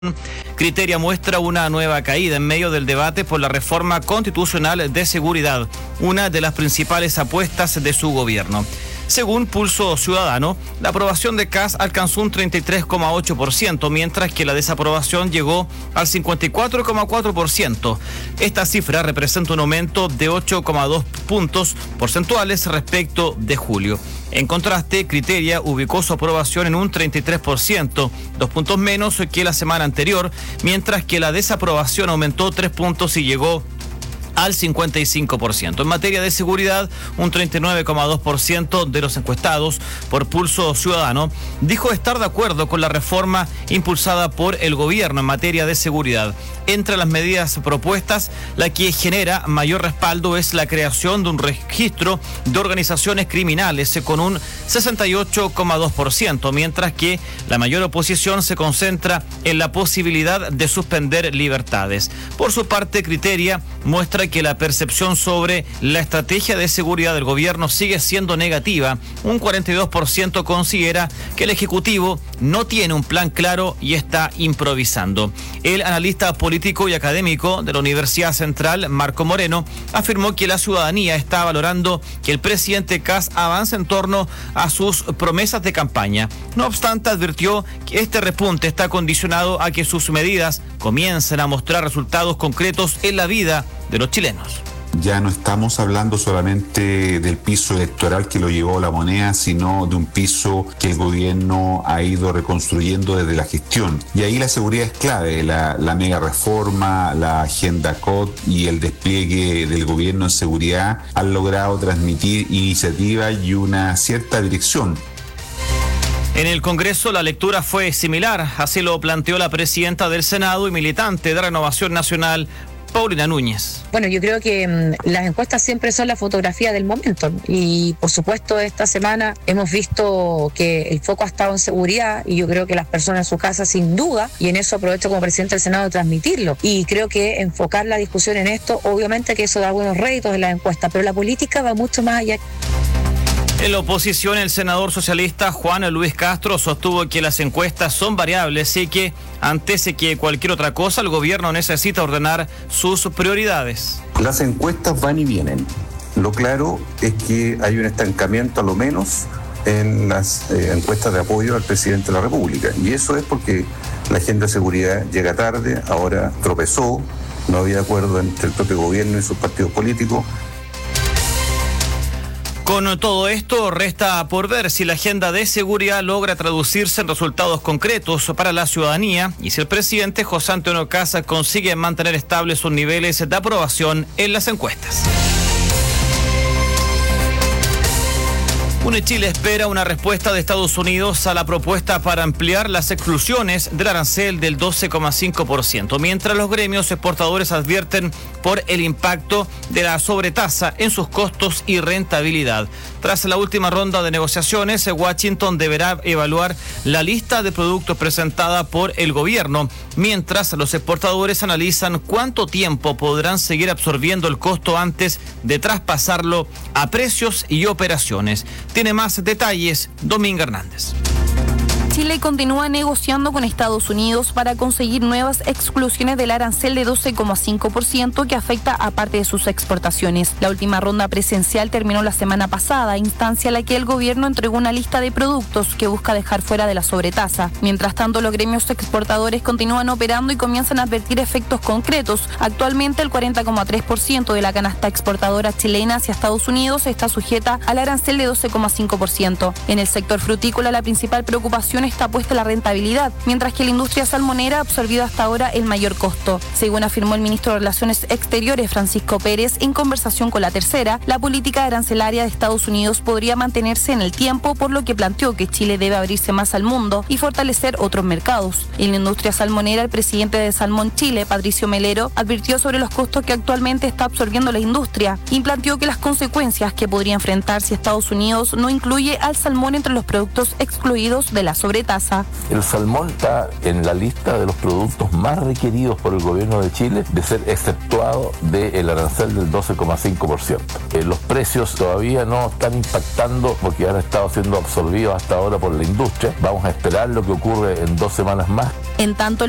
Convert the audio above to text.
Criteria muestra una nueva caída en medio del debate por la reforma constitucional de seguridad, una de las principales apuestas de su gobierno. Según Pulso Ciudadano, la aprobación de CAS alcanzó un 33,8%, mientras que la desaprobación llegó al 54,4%. Esta cifra representa un aumento de 8,2 puntos porcentuales respecto de julio. En contraste, Criteria ubicó su aprobación en un 33%, 2 puntos menos que la semana anterior, mientras que la desaprobación aumentó 3 puntos y llegó al 55%. En materia de seguridad, un 39,2% de los encuestados por Pulso Ciudadano dijo estar de acuerdo con la reforma impulsada por el gobierno en materia de seguridad. Entre las medidas propuestas, la que genera mayor respaldo es la creación de un registro de organizaciones criminales con un 68,2%, mientras que la mayor oposición se concentra en la posibilidad de suspender libertades. Por su parte, Criteria muestra que la percepción sobre la estrategia de seguridad del gobierno sigue siendo negativa. Un 42% considera que el Ejecutivo no tiene un plan claro y está improvisando. El analista político y académico de la Universidad Central, Marco Moreno, afirmó que la ciudadanía está valorando que el presidente Kast avance en torno a sus promesas de campaña. No obstante, advirtió que este repunte está condicionado a que sus medidas comiencen a mostrar resultados concretos en la vida de los chilenos. Ya no estamos hablando solamente del piso electoral que lo llevó la moneda, sino de un piso que el gobierno ha ido reconstruyendo desde la gestión. Y ahí la seguridad es clave, la mega reforma, la agenda COT y el despliegue del gobierno en seguridad han logrado transmitir iniciativa y una cierta dirección. En el Congreso la lectura fue similar, así lo planteó la presidenta del Senado y militante de Renovación Nacional, Paulina Núñez. Bueno, yo creo que las encuestas siempre son la fotografía del momento y por supuesto esta semana hemos visto que el foco ha estado en seguridad y yo creo que las personas en su casa sin duda, y en eso aprovecho como presidente del Senado de transmitirlo, y creo que enfocar la discusión en esto, obviamente que eso da buenos réditos en las encuestas, pero la política va mucho más allá. En la oposición, el senador socialista Juan Luis Castro sostuvo que las encuestas son variables y que, antes que cualquier otra cosa, el gobierno necesita ordenar sus prioridades. Las encuestas van y vienen. Lo claro es que hay un estancamiento, a lo menos, en las encuestas de apoyo al presidente de la República. Y eso es porque la agenda de seguridad llega tarde, ahora tropezó, no había acuerdo entre el propio gobierno y sus partidos políticos. Con todo esto, resta por ver si la agenda de seguridad logra traducirse en resultados concretos para la ciudadanía y si el presidente José Antonio Kast consigue mantener estables sus niveles de aprobación en las encuestas. UNICHILE espera una respuesta de Estados Unidos a la propuesta para ampliar las exclusiones del arancel del 12,5%, mientras los gremios exportadores advierten por el impacto de la sobretasa en sus costos y rentabilidad. Tras la última ronda de negociaciones, Washington deberá evaluar la lista de productos presentada por el gobierno, mientras los exportadores analizan cuánto tiempo podrán seguir absorbiendo el costo antes de traspasarlo a precios y operaciones. Tiene más detalles Dominga Hernández. Chile continúa negociando con Estados Unidos para conseguir nuevas exclusiones del arancel de 12,5% que afecta a parte de sus exportaciones. La última ronda presencial terminó la semana pasada, instancia a la que el gobierno entregó una lista de productos que busca dejar fuera de la sobretasa. Mientras tanto, los gremios exportadores continúan operando y comienzan a advertir efectos concretos. Actualmente, el 40,3% de la canasta exportadora chilena hacia Estados Unidos está sujeta al arancel de 12,5%. En el sector frutícola, la principal preocupación está puesta la rentabilidad, mientras que la industria salmonera ha absorbido hasta ahora el mayor costo. Según afirmó el ministro de Relaciones Exteriores, Francisco Pérez, en conversación con La Tercera, la política arancelaria de Estados Unidos podría mantenerse en el tiempo, por lo que planteó que Chile debe abrirse más al mundo y fortalecer otros mercados. En la industria salmonera, el presidente de Salmón Chile, Patricio Melero, advirtió sobre los costos que actualmente está absorbiendo la industria y planteó que las consecuencias que podría enfrentar si Estados Unidos no incluye al salmón entre los productos excluidos de la sobretasa. El salmón está en la lista de los productos más requeridos por el gobierno de Chile de ser exceptuado del arancel del 12,5%. Los precios todavía no están impactando porque han estado siendo absorbidos hasta ahora por la industria. Vamos a esperar lo que ocurre en 2 semanas más. En tanto,